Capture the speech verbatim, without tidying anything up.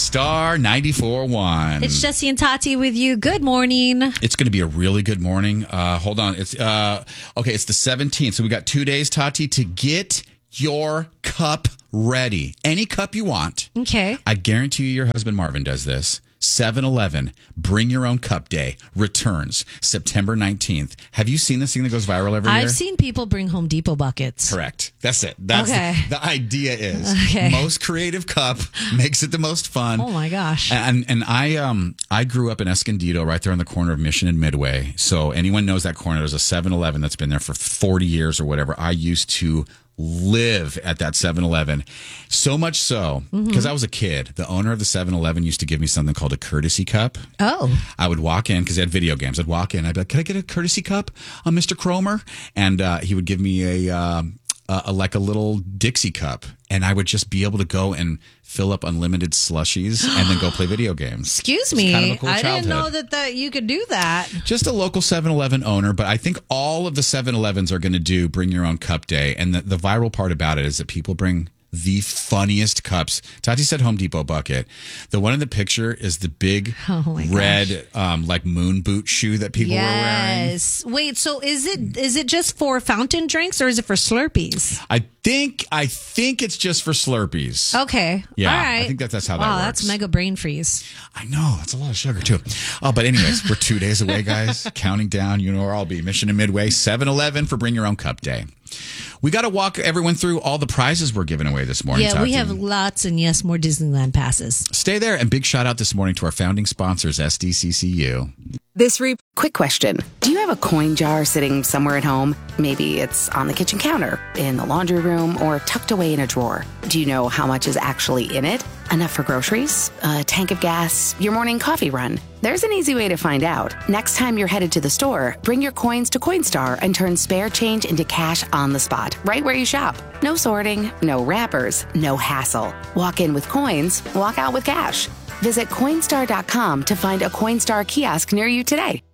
Star ninety-four point one. It's Jesse and Tati with you. Good morning. It's going to be a really good morning. Uh, hold on. It's uh, okay. It's the seventeenth. So we got two days, Tati, to get your cup ready. Any cup you want. Okay. I guarantee you your husband Marvin does this. seven eleven, Bring Your Own Cup Day returns September nineteenth. Have you seen this thing that goes viral every year? I've seen people bring Home Depot buckets. Correct. That's it. That's Okay. the, the idea is Okay. most creative cup makes it the most fun. Oh my gosh. And and I um I grew up in Escondido, right there on the corner of Mission and Midway. So anyone knows that corner. There's a seven eleven that's been there for forty years or whatever. I used to live at that seven eleven. So much so, because mm-hmm. I was a kid, the owner of the seven eleven used to give me something called a courtesy cup. Oh. I would walk in, because they had video games. I'd walk in, I'd be like, can I get a courtesy cup on Mister Cromer? And uh, he would give me a, um, a, a like a little Dixie cup. And I would just be able to go and fill up unlimited slushies and then go play video games. Excuse me. Kind of a cool I didn't know childhood. that, that you could do that. Just a local seven eleven owner, but I think all of the seven elevens are going to do Bring Your Own Cup Day. And the, the viral part about it is that people bring the funniest cups. Tati said Home Depot bucket. The one in the picture is the big Oh my red um, like moon boot shoe that people were wearing. Yes. Wait, so is it is it just for fountain drinks or is it for Slurpees? I think I think it's just for Slurpees. Okay. Yeah, All right. I think that, that's how wow, that works. That's mega brain freeze. I know. That's a lot of sugar, too. Oh, but anyways, we're two days away, guys. Counting down. You know where I'll be. Mission to Midway, seven eleven for Bring Your Own Cup Day. We got to walk everyone through all the prizes we're giving away this morning. Yeah, Tati. we have lots and yes, more Disneyland passes. Stay there. And big shout out this morning to our founding sponsors, S D C C U. This re- quick question. Do you have a coin jar sitting somewhere at home? Maybe it's on the kitchen counter, in the laundry room, or tucked away in a drawer. Do you know how much is actually in it? Enough for groceries, a tank of gas, your morning coffee run? There's an easy way to find out. Next time you're headed to the store, bring your coins to Coinstar and turn spare change into cash on the spot, right where you shop. No sorting, no wrappers, no hassle. Walk in with coins, walk out with cash. Visit Coinstar dot com to find a Coinstar kiosk near you today.